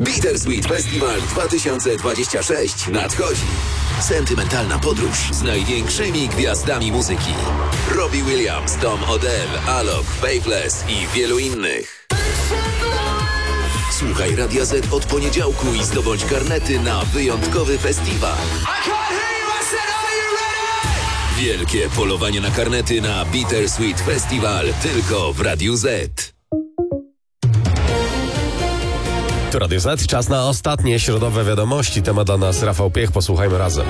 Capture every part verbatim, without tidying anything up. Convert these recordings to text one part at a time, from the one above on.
Bittersweet Festival dwa tysiące dwudziesty szósty nadchodzi. Sentymentalna podróż z największymi gwiazdami muzyki. Robbie Williams, Tom Odell, Alok, Faithless i wielu innych. Słuchaj Radia Z od poniedziałku i zdobądź karnety na wyjątkowy festiwal. Wielkie polowanie na karnety na Bittersweet Festival tylko w Radiu Z. To Radio Z, czas na ostatnie środowe wiadomości. Temat dla nas Rafał Piech, posłuchajmy razem.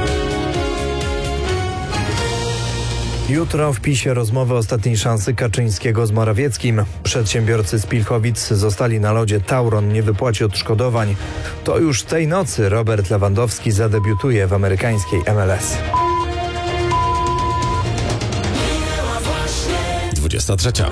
Jutro w PiSie rozmowy ostatniej szansy Kaczyńskiego z Morawieckim. Przedsiębiorcy z Pilchowic zostali na lodzie. Tauron nie wypłaci odszkodowań. To już tej nocy Robert Lewandowski zadebiutuje w amerykańskiej M L S. dwudziesta trzecia.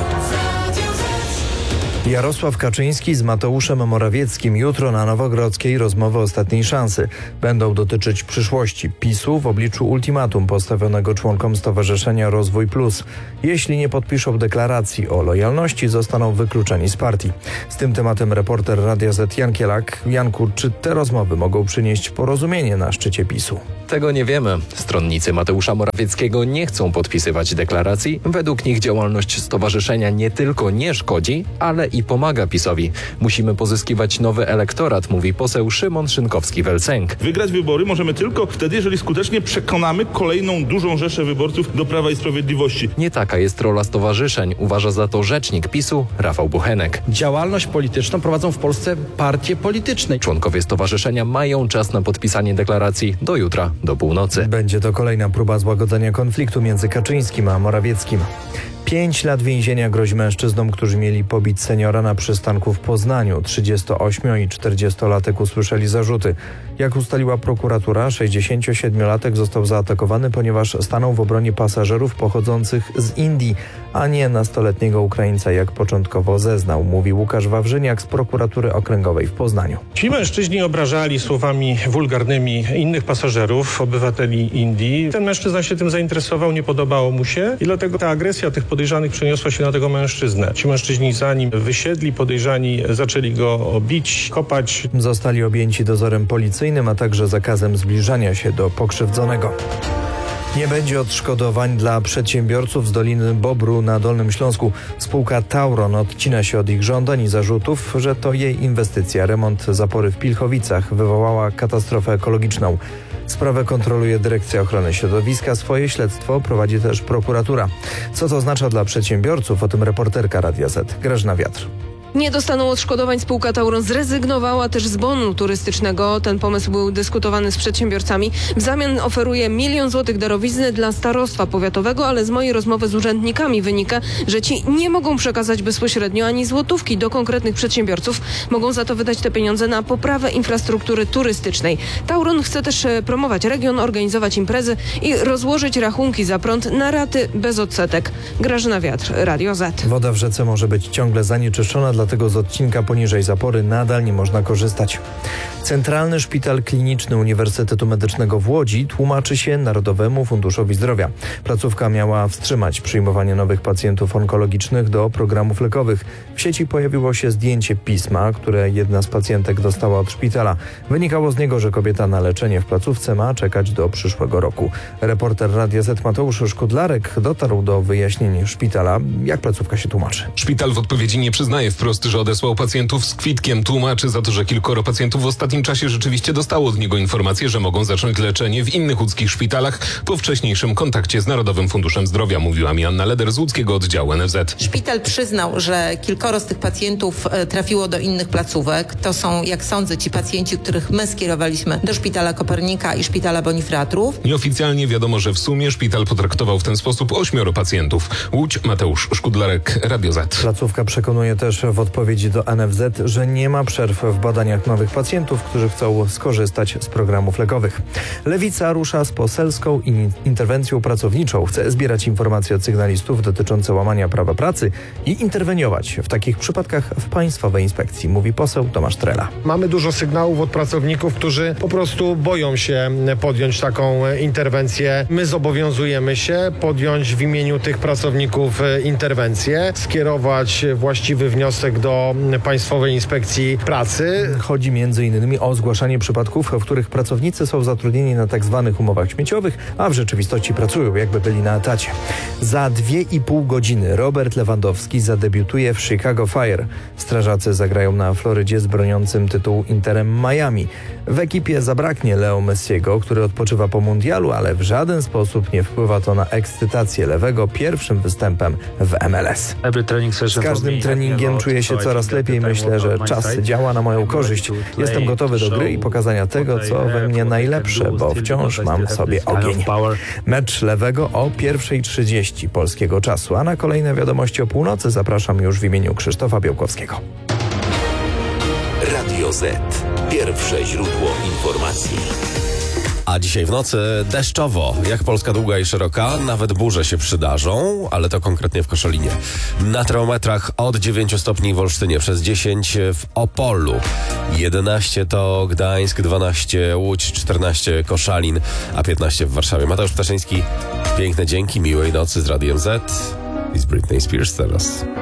Jarosław Kaczyński z Mateuszem Morawieckim jutro na Nowogrodzkiej rozmowy ostatniej szansy. Będą dotyczyć przyszłości PiSu w obliczu ultimatum postawionego członkom Stowarzyszenia Rozwój Plus. Jeśli nie podpiszą deklaracji o lojalności, zostaną wykluczeni z partii. Z tym tematem reporter Radia Z Jan Kielak. Janku, czy te rozmowy mogą przynieść porozumienie na szczycie PiSu? Tego nie wiemy. Stronnicy Mateusza Morawieckiego nie chcą podpisywać deklaracji. Według nich działalność stowarzyszenia nie tylko nie szkodzi, ale i pomaga PiSowi. Musimy pozyskiwać nowy elektorat, mówi poseł Szymon Szynkowski-Welsenk. Wygrać wybory możemy tylko wtedy, jeżeli skutecznie przekonamy kolejną dużą rzeszę wyborców do Prawa i Sprawiedliwości. Nie taka jest rola stowarzyszeń, uważa za to rzecznik PiSu Rafał Buchenek. Działalność polityczną prowadzą w Polsce partie polityczne. Członkowie stowarzyszenia mają czas na podpisanie deklaracji do jutra, do północy. Będzie to kolejna próba złagodzenia konfliktu między Kaczyńskim a Morawieckim. Pięć lat więzienia grozi mężczyznom, którzy mieli pobić seniora na przystanku w Poznaniu. trzydziestoośmiu- i czterdziestolatek usłyszeli zarzuty. Jak ustaliła prokuratura, sześćdziesięciosiedmiolatek został zaatakowany, ponieważ stanął w obronie pasażerów pochodzących z Indii, a nie nastoletniego Ukraińca, jak początkowo zeznał, mówi Łukasz Wawrzyniak z prokuratury okręgowej w Poznaniu. Ci mężczyźni obrażali słowami wulgarnymi innych pasażerów, obywateli Indii. Ten mężczyzna się tym zainteresował, nie podobało mu się i dlatego ta agresja tych podejrzanych przeniosła się na tego mężczyznę. Ci mężczyźni zanim wysiedli, podejrzani zaczęli go bić, kopać. Zostali objęci dozorem policyjnym, a także zakazem zbliżania się do pokrzywdzonego. Nie będzie odszkodowań dla przedsiębiorców z Doliny Bobru na Dolnym Śląsku. Spółka Tauron odcina się od ich żądań i zarzutów, że to jej inwestycja. Remont zapory w Pilchowicach wywołała katastrofę ekologiczną. Sprawę kontroluje Dyrekcja Ochrony Środowiska. Swoje śledztwo prowadzi też prokuratura. Co to oznacza dla przedsiębiorców? O tym reporterka Radia Z Grażyna Wiatr. Nie dostaną odszkodowań. Spółka Tauron zrezygnowała też z bonu turystycznego. Ten pomysł był dyskutowany z przedsiębiorcami. W zamian oferuje milion złotych darowizny dla starostwa powiatowego, ale z mojej rozmowy z urzędnikami wynika, że ci nie mogą przekazać bezpośrednio ani złotówki do konkretnych przedsiębiorców. Mogą za to wydać te pieniądze na poprawę infrastruktury turystycznej. Tauron chce też promować region, organizować imprezy i rozłożyć rachunki za prąd na raty bez odsetek. Grażyna Wiatr, Radio Z. Woda w rzece może być ciągle zanieczyszczona, dlatego z odcinka poniżej zapory nadal nie można korzystać. Centralny Szpital Kliniczny Uniwersytetu Medycznego w Łodzi tłumaczy się Narodowemu Funduszowi Zdrowia. Placówka miała wstrzymać przyjmowanie nowych pacjentów onkologicznych do programów lekowych. W sieci pojawiło się zdjęcie pisma, które jedna z pacjentek dostała od szpitala. Wynikało z niego, że kobieta na leczenie w placówce ma czekać do przyszłego roku. Reporter Radia Z Mateusz Szkudlarek dotarł do wyjaśnień szpitala. Jak placówka się tłumaczy? Szpital w odpowiedzi nie przyznaje wprost, że odesłał pacjentów z kwitkiem. Tłumaczy za to, że kilkoro pacjentów w ostatnim czasie rzeczywiście dostało od niego informację, że mogą zacząć leczenie w innych łódzkich szpitalach po wcześniejszym kontakcie z Narodowym Funduszem Zdrowia, mówiła mi Anna Leder z łódzkiego oddziału N F Z. Szpital przyznał, że kilkoro z tych pacjentów trafiło do innych placówek. To są, jak sądzę, ci pacjenci, których my skierowaliśmy do Szpitala Kopernika i Szpitala Bonifratrów. Nieoficjalnie wiadomo, że w sumie szpital potraktował w ten sposób ośmioro pacjentów. Łódź, Mateusz Szkudlarek, Radio Z. Placówka przekonuje też w odpowiedzi do N F Z, że nie ma przerw w badaniach nowych pacjentów, którzy chcą skorzystać z programów lekowych. Lewica rusza z poselską in- interwencją pracowniczą. Chce zbierać informacje od sygnalistów dotyczące łamania prawa pracy i interweniować w takich przypadkach w Państwowej Inspekcji, mówi poseł Tomasz Trela. Mamy dużo sygnałów od pracowników, którzy po prostu boją się podjąć taką interwencję. My zobowiązujemy się podjąć w imieniu tych pracowników interwencję, skierować właściwy wniosek wniosek do Państwowej Inspekcji Pracy. Chodzi między innymi o zgłaszanie przypadków, w których pracownicy są zatrudnieni na tak zwanych umowach śmieciowych, a w rzeczywistości pracują, jakby byli na etacie. Za dwie i pół godziny Robert Lewandowski zadebiutuje w Chicago Fire. Strażacy zagrają na Florydzie z broniącym tytułu Interem Miami. W ekipie zabraknie Leo Messiego, który odpoczywa po mundialu, ale w żaden sposób nie wpływa to na ekscytację Lewego pierwszym występem w M L S. Z każdym treningiem czuję się coraz lepiej. Myślę, że czas działa na moją korzyść. Jestem gotowy do gry i pokazania tego, co we mnie najlepsze, bo wciąż mam w sobie ogień. Mecz Lewego o pierwszej trzydzieści polskiego czasu, a na kolejne wiadomości o północy zapraszam już w imieniu Krzysztofa Białkowskiego. Radio Z. Pierwsze źródło informacji. A dzisiaj w nocy deszczowo. Jak Polska długa i szeroka, nawet burze się przydarzą, ale to konkretnie w Koszalinie. Na termometrach od dziewięciu stopni w Olsztynie, przez dziesięć w Opolu, jedenaście to Gdańsk, dwanaście Łódź, czternaście Koszalin, a piętnaście w Warszawie. Mateusz Ptaszyński, piękne dzięki, miłej nocy z Radiem Z i z Britney Spears teraz.